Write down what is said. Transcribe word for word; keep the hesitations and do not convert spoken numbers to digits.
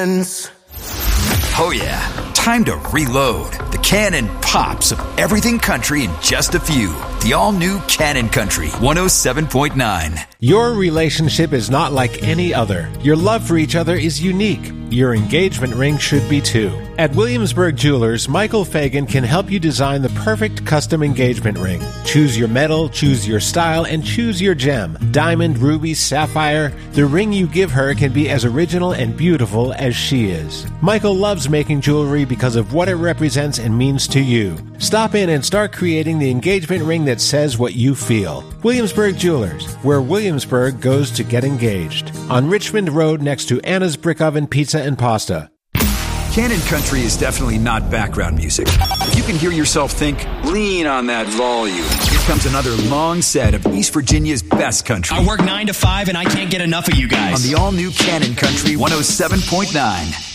friends. Oh yeah, time to reload. The Cannon pops of everything country in just a few. The all-new Cannon Country one oh seven point nine. Your relationship is not like any other. Your love for each other is unique. Your engagement ring should be too. At Williamsburg Jewelers, Michael Fagan can help you design the perfect custom engagement ring. Choose your metal, choose your style, and choose your gem. Diamond, ruby, sapphire. The ring you give her can be as original and beautiful as she is. Michael loves making jewelry because of what it represents and means to you. Stop in and start creating the engagement ring that says what you feel. Williamsburg Jewelers, where Williamsburg goes to get engaged. On Richmond Road next to Anna's Brick Oven Pizza and Pasta. Cannon Country is definitely not background music. If you can hear yourself think, lean on that volume. Here comes another long set of East Virginia's best country. I work nine to five and I can't get enough of you guys. On the all-new Cannon Country one oh seven point nine.